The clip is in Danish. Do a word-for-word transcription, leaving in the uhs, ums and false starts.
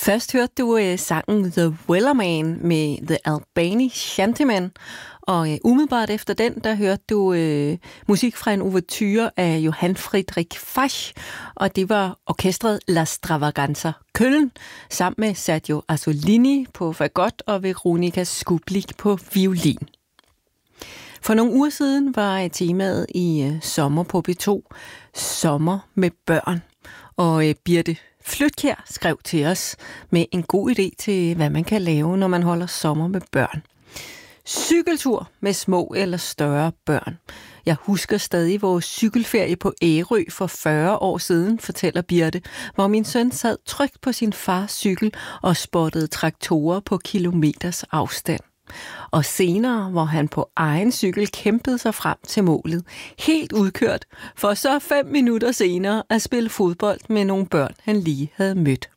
Først hørte du øh, sangen The Wellerman med The Albany Shantymen, og øh, umiddelbart efter den, der hørte du øh, musik fra en ouverture af Johann Friedrich Fasch, og det var orkestret La Stravaganza Köln, sammen med Sergio Asolini på fagot og Veronika Skublik på violin. For nogle uger siden var temaet i øh, Sommer på B to Sommer med børn, og øh, Birte Flytkjær skrev til os med en god idé til, hvad man kan lave, når man holder sommer med børn. Cykeltur med små eller større børn. Jeg husker stadig vores cykelferie på Ærø for fyrre år siden, fortæller Birte, hvor min søn sad trygt på sin fars cykel og spottede traktorer på kilometers afstand. Og senere, hvor han på egen cykel kæmpede sig frem til målet, helt udkørt, for så fem minutter senere at spille fodbold med nogle børn, han lige havde mødt.